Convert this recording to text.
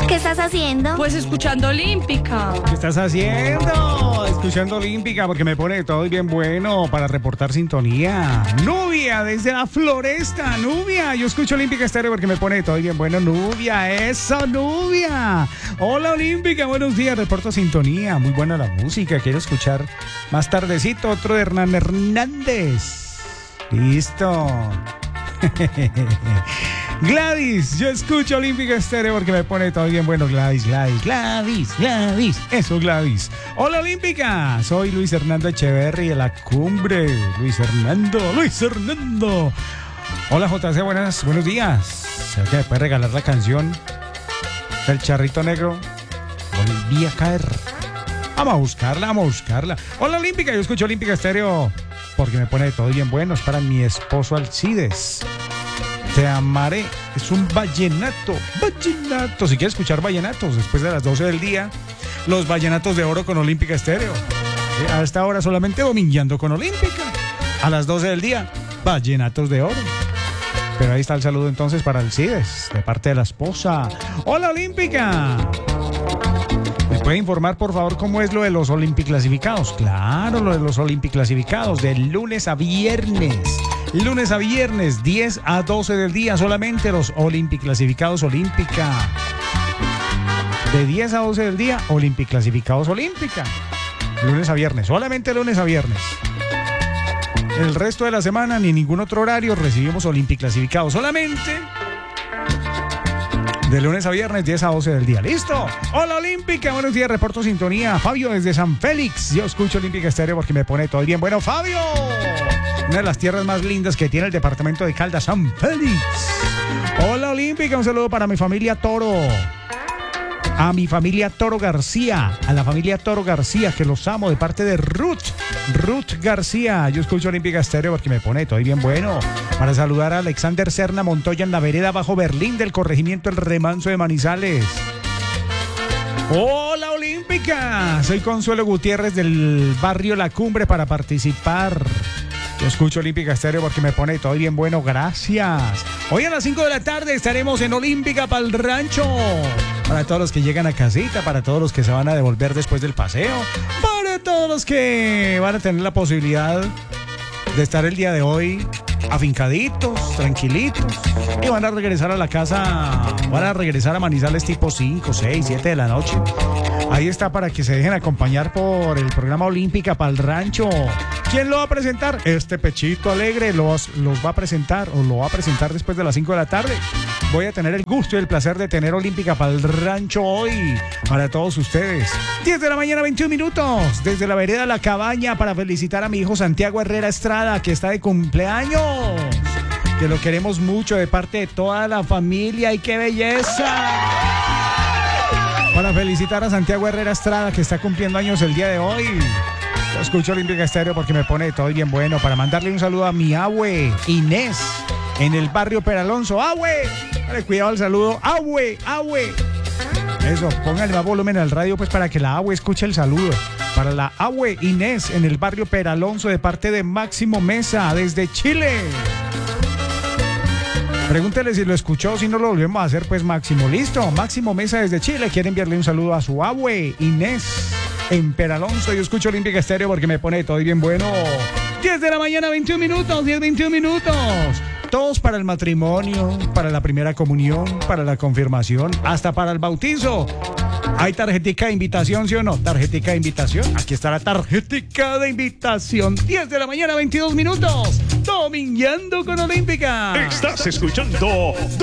¿Qué estás haciendo? Pues escuchando Olímpica. ¿Qué estás haciendo? Escuchando Olímpica porque me pone todo y bien bueno para reportar sintonía. Nubia, desde la Floresta. Nubia, yo escucho Olímpica Estéreo porque me pone todo y bien bueno. Nubia, eso, Nubia. Hola Olímpica, buenos días, reporto sintonía. Muy buena la música, quiero escuchar más tardecito otro de Hernán Hernández. Listo. Gladys, yo escucho Olímpica Estéreo porque me pone todo bien bueno. Gladys. Eso, Gladys. Hola Olímpica, soy Luis Hernando Echeverry de la Cumbre. Luis Hernando. Hola JC, buenos días. ¿Será que me puede regalar la canción del Charrito Negro? Volví a caer. Vamos a buscarla. Hola Olímpica, yo escucho Olímpica Estéreo porque me pone todo bien bueno. Es para mi esposo Alcides. Te amaré, es un vallenato. Si quieres escuchar vallenatos después de las 12 del día, los vallenatos de oro con Olímpica Estéreo. A esta hora solamente domingueando con Olímpica. A las 12 del día, vallenatos de oro. Pero ahí está el saludo entonces para Alcides, de parte de la esposa. ¡Hola Olímpica! ¿Me puede informar por favor cómo es lo de los Olympic clasificados? Claro, lo de los Olympic clasificados, de lunes a viernes. Lunes a viernes, 10 a 12 del día, solamente los Olympic clasificados Olímpica. De 10 a 12 del día, Olympic clasificados Olímpica. Lunes a viernes, solamente lunes a viernes. El resto de la semana, ni ningún otro horario, recibimos Olympic clasificados. Solamente de lunes a viernes, 10 a 12 del día. ¿Listo? Hola Olímpica, buenos días, reporto sintonía. Fabio desde San Félix. Yo escucho Olímpica Estéreo porque me pone todo bien. Bueno, Fabio, una de las tierras más lindas que tiene el departamento de Caldas, San Félix. Hola Olímpica, un saludo para mi familia Toro. A mi familia Toro García, a la familia Toro García, que los amo, de parte de Ruth García. Yo escucho Olímpica Estéreo porque me pone todo bien bueno. Para saludar a Alexander Serna Montoya en la vereda Bajo Berlín del corregimiento El Remanso de Manizales. Hola Olímpica, soy Consuelo Gutiérrez del barrio La Cumbre para participar. Yo escucho Olímpica Estéreo porque me pone todo bien bueno, gracias. Hoy a las 5 de la tarde estaremos en Olímpica Pal Rancho. Para todos los que llegan a casita, para todos los que se van a devolver después del paseo, para todos los que van a tener la posibilidad de estar el día de hoy afincaditos, tranquilitos, y van a regresar a la casa, van a regresar a Manizales tipo 5, 6, 7 de la noche. Ahí está para que se dejen acompañar por el programa Olímpica Pal Rancho. ¿Quién lo va a presentar? Este Pechito Alegre los va a presentar, o lo va a presentar después de las 5 de la tarde. Voy a tener el gusto y el placer de tener Olímpica Pal Rancho hoy para todos ustedes. 10 de la mañana, 21 minutos, desde la vereda La Cabaña, para felicitar a mi hijo Santiago Herrera Estrada, que está de cumpleaños. Que lo queremos mucho de parte de toda la familia, y qué belleza. Para felicitar a Santiago Herrera Estrada, que está cumpliendo años el día de hoy. Yo escucho Olímpica Estéreo porque me pone todo bien bueno. Para mandarle un saludo a mi abue Inés en el barrio Peralonso. ¡Abue! Dale cuidado al saludo. ¡Abue! Eso, póngale más volumen al radio pues para que la abue escuche el saludo. Para la abue Inés en el barrio Peralonso, de parte de Máximo Mesa desde Chile. Pregúntele si lo escuchó, si no lo volvemos a hacer pues Máximo. Listo, Máximo Mesa desde Chile quiere enviarle un saludo a su abue Inés en Peralonso. Yo escucho Olímpica Estéreo porque me pone todo bien bueno. 10 de la mañana, 21 minutos, 10-21 minutos. Todos para el matrimonio, para la primera comunión, para la confirmación, hasta para el bautizo. ¿Hay tarjetica de invitación, sí o no? ¿Tarjetica de invitación? Aquí está la tarjetica de invitación. 10 de la mañana, 22 minutos. Domingueando con Olímpica. Estás escuchando